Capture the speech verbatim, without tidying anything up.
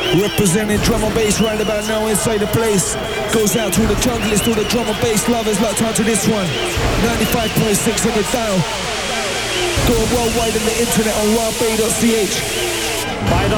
Representing drum and bass right about now inside the place. Goes out to the junglers, to the drum and bass lovers. Locked onto this one. ninety-five point six on the dial. Going worldwide on the internet on raw bay dot c h. By the